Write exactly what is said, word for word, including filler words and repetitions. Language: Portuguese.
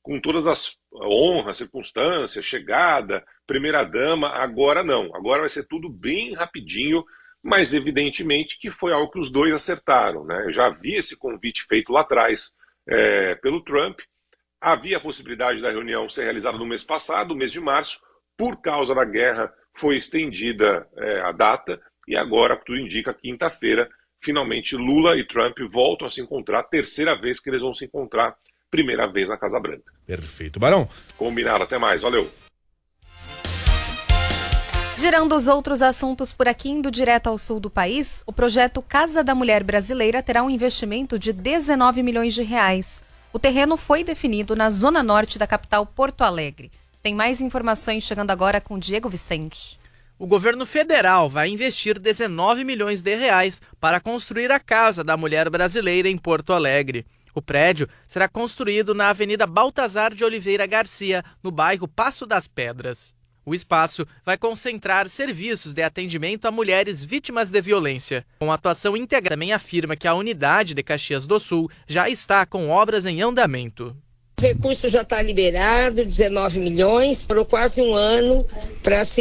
com todas as honras, circunstâncias, chegada, primeira-dama. Agora não, agora vai ser tudo bem rapidinho, mas evidentemente que foi algo que os dois acertaram, né? Eu já vi esse convite feito lá atrás é, pelo Trump. Havia a possibilidade da reunião ser realizada no mês passado, no mês de março. Por causa da guerra, foi estendida é, a data, e agora, tudo indica, quinta-feira, finalmente Lula e Trump voltam a se encontrar, terceira vez que eles vão se encontrar, primeira vez na Casa Branca. Perfeito, Barão. Combinado, até mais, valeu. Girando os outros assuntos por aqui, indo direto ao sul do país, o projeto Casa da Mulher Brasileira terá um investimento de dezenove milhões de reais. O terreno foi definido na zona norte da capital Porto Alegre. Tem mais informações chegando agora com Diego Vicente. O governo federal vai investir dezenove milhões de reais para construir a Casa da Mulher Brasileira em Porto Alegre. O prédio será construído na Avenida Baltazar de Oliveira Garcia, no bairro Passo das Pedras. O espaço vai concentrar serviços de atendimento a mulheres vítimas de violência. Com atuação íntegra, também afirma que a unidade de Caxias do Sul já está com obras em andamento. O recurso já está liberado, dezenove milhões, por quase um ano para se